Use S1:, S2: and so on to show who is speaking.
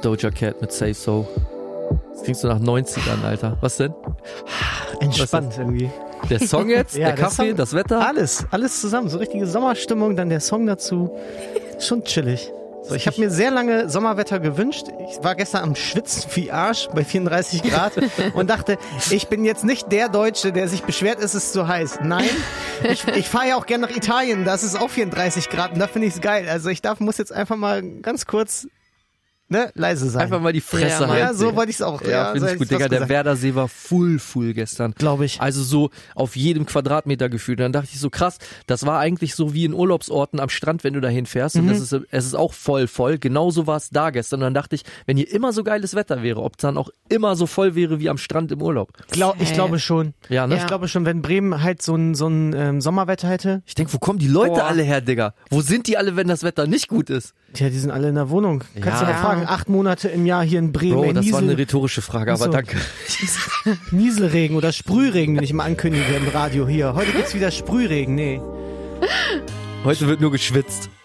S1: Doja Cat mit Say So. Das klingt so nach 90ern, Alter. Was denn?
S2: Entspannt irgendwie.
S1: Der Song jetzt?
S2: Ja,
S1: der Kaffee?
S2: Song,
S1: das Wetter?
S2: Alles zusammen. So richtige Sommerstimmung, dann der Song dazu. Schon chillig. So, ich habe mir sehr lange Sommerwetter gewünscht. Ich war gestern am Schwitzen wie Arsch bei 34 Grad und dachte, ich bin jetzt nicht der Deutsche, der sich beschwert, es ist zu heiß. Nein, ich fahre ja auch gerne nach Italien, da ist es auch 34 Grad und da finde ich es geil. Also muss jetzt einfach mal ganz kurz leise sein.
S1: Einfach mal die Fresse halten.
S2: Ja, so wollte ich es auch.
S1: Ja, finde ich gut, Digga. Der Werdersee war full gestern.
S2: Glaube ich.
S1: Also so auf jedem Quadratmeter gefühlt. Und dann dachte ich so, krass, das war eigentlich so wie in Urlaubsorten am Strand, wenn du dahin fährst. Und es ist auch voll. Genauso war es da gestern. Und dann dachte ich, wenn hier immer so geiles Wetter wäre, ob es dann auch immer so voll wäre wie am Strand im Urlaub.
S2: Ich glaube schon.
S1: Ja, ne?
S2: Ich glaube schon, wenn Bremen halt so ein Sommerwetter hätte.
S1: Ich denke, wo kommen die Leute alle her, Digga? Wo sind die alle, wenn das Wetter nicht gut ist?
S2: Tja, die sind alle in der Wohnung. Kannst du mal fragen, 8 Monate im Jahr hier in Bremen.
S1: Bro, das war eine rhetorische Frage, aber danke.
S2: Nieselregen oder Sprühregen, den ich mal ankündige im Radio hier. Heute gibt's wieder Sprühregen, nee.
S1: Heute wird nur geschwitzt.